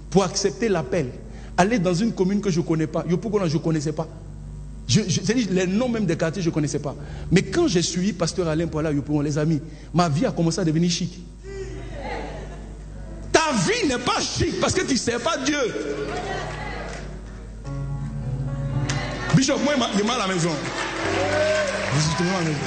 pour accepter l'appel, aller dans une commune que je ne connais pas. Je ne connaissais pas. C'est-à-dire, les noms même des quartiers, je ne connaissais pas. Mais quand j'ai suivi Pasteur Alain Poila, les amis, ma vie a commencé à devenir chic. Ta vie n'est pas chic parce que tu ne sais pas Dieu. Bishop, moi, il m'a à la maison. Je suis toujours à la maison.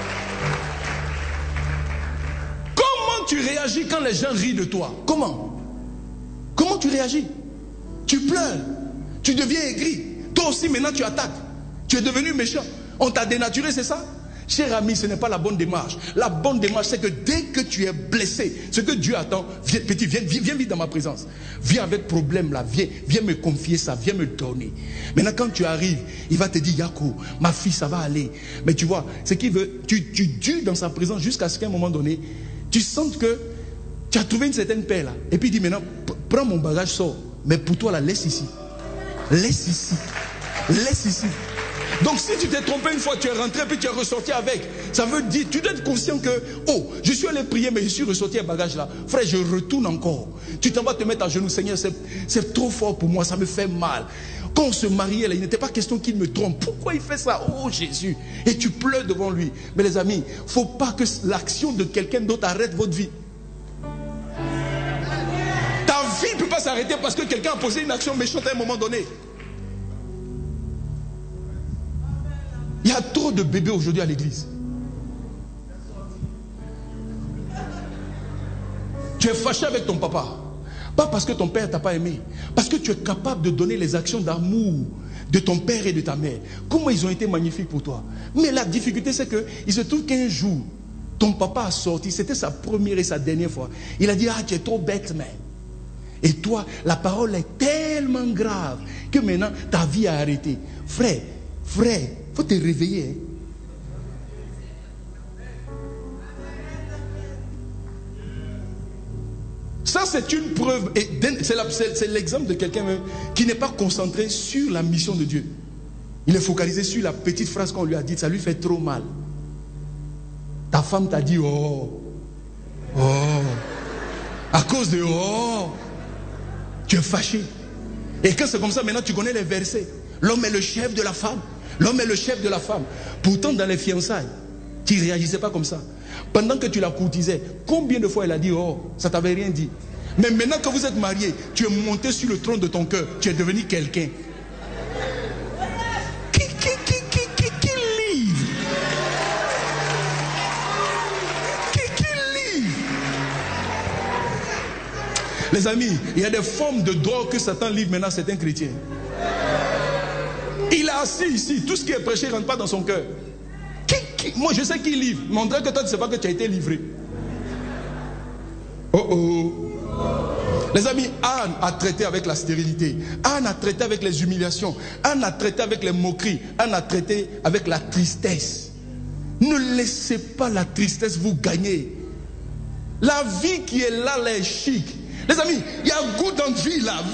Comment tu réagis quand les gens rient de toi? Comment tu réagis? Tu pleures. Tu deviens aigri. Toi aussi, maintenant, tu attaques. Tu es devenu méchant. On t'a dénaturé, c'est ça? Cher ami, ce n'est pas la bonne démarche. La bonne démarche, c'est que dès que tu es blessé, ce que Dieu attend, viens, petit, viens vite dans ma présence. Viens avec problème là, viens me confier ça, viens me donner. Maintenant, quand tu arrives, il va te dire, Yako, ma fille, ça va aller. Mais tu vois, ce qu'il veut, tu dures dans sa présence jusqu'à ce qu'à un moment donné, tu sens que tu as trouvé une certaine paix là. Et puis il dit maintenant, prends mon bagage, sors. Mais pour toi là, laisse ici. Laisse ici. Laisse ici. Donc si tu t'es trompé une fois, tu es rentré puis tu es ressorti avec. Ça veut dire, tu dois être conscient que, oh, je suis allé prier mais je suis ressorti un bagage là. Frère, je retourne encore. Tu t'en vas te mettre à genoux. Seigneur, c'est trop fort pour moi, ça me fait mal. Quand on se mariait là, il n'était pas question qu'il me trompe. Pourquoi il fait ça? Oh Jésus. Et tu pleures devant lui. Mais les amis, il ne faut pas que l'action de quelqu'un d'autre arrête votre vie. Ta vie ne peut pas s'arrêter parce que quelqu'un a posé une action méchante à un moment donné. Il y a trop de bébés aujourd'hui à l'église. Tu es fâché avec ton papa. Pas parce que ton père ne t'a pas aimé. Parce que tu es capable de donner les actions d'amour de ton père et de ta mère. Comment ils ont été magnifiques pour toi. Mais la difficulté, c'est qu'il se trouve qu'un jour, ton papa a sorti. C'était sa première et sa dernière fois. Il a dit, ah, tu es trop bête, man. Et toi, la parole est tellement grave que maintenant, ta vie a arrêté. Frère, il faut te réveiller. Ça, c'est une preuve. Et c'est l'exemple de quelqu'un qui n'est pas concentré sur la mission de Dieu. Il est focalisé sur la petite phrase qu'on lui a dite. Ça lui fait trop mal. Ta femme t'a dit, oh. À cause de oh. Tu es fâché. Et quand c'est comme ça, maintenant tu connais les versets. L'homme est le chef de la femme. L'homme est le chef de la femme. Pourtant, dans les fiançailles, tu ne réagissais pas comme ça. Pendant que tu la courtisais, combien de fois elle a dit, oh, ça t'avait rien dit. Mais maintenant que vous êtes mariés, tu es monté sur le trône de ton cœur. Tu es devenu quelqu'un. Qui livre? Qui livre? Les amis, il y a des formes de drogue que Satan livre maintenant à certains chrétiens. Il est assis ici, tout ce qui est prêché ne rentre pas dans son cœur. Moi je sais qui livre, mais on dirait que toi tu ne sais pas que tu as été livré. Les amis, Anne a traité avec la stérilité. Anne a traité avec les humiliations. Anne a traité avec les moqueries. Anne a traité avec la tristesse. Ne laissez pas la tristesse vous gagner. La vie qui est là, elle est chic. Les amis, il y a un goût dans la vie là.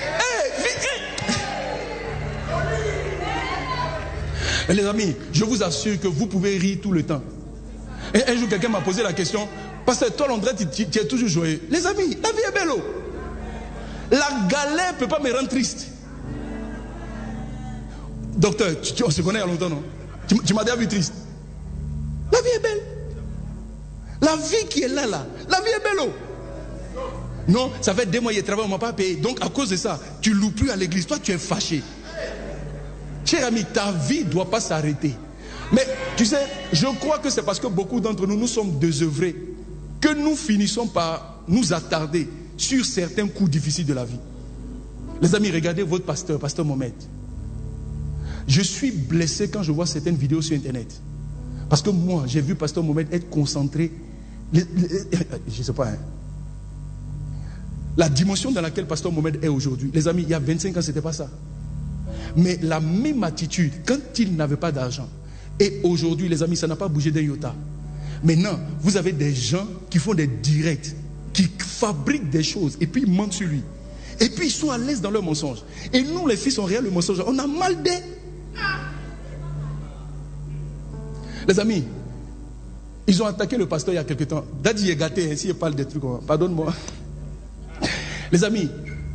Mais les amis, je vous assure que vous pouvez rire tout le temps. Et un jour, quelqu'un m'a posé la question, parce que toi, André, tu es toujours joyeux. Les amis, la vie est belle. La galère ne peut pas me rendre triste. Docteur, on se connaît il y a longtemps, non? Tu m'as déjà vu triste. La vie est belle. La vie qui est là, la vie est belle. Non, ça fait 2 mois que je travaille, on ne m'a pas payé. Donc, à cause de ça, tu ne loues plus à l'église. Toi, tu es fâché. Cher ami, ta vie ne doit pas s'arrêter. Mais tu sais, je crois que c'est parce que beaucoup d'entre nous, nous sommes désœuvrés que nous finissons par nous attarder sur certains coups difficiles de la vie. Les amis, regardez votre pasteur Mohamed. Je suis blessé quand je vois certaines vidéos sur Internet. Parce que moi, j'ai vu pasteur Mohamed être concentré. Je ne sais pas. La dimension dans laquelle pasteur Mohamed est aujourd'hui. Les amis, il y a 25 ans, ce n'était pas ça. Mais la même attitude, quand il n'avait pas d'argent, et aujourd'hui, les amis, ça n'a pas bougé d'un iota. Maintenant, vous avez des gens qui font des directs, qui fabriquent des choses, et puis ils mentent sur lui. Et puis ils sont à l'aise dans leurs mensonges. Et nous, les fils, on regarde le mensonge. On a mal des... Les amis, ils ont attaqué le pasteur il y a quelque temps. Daddy est gâté, ainsi il parle des trucs. Pardonne-moi. Les amis,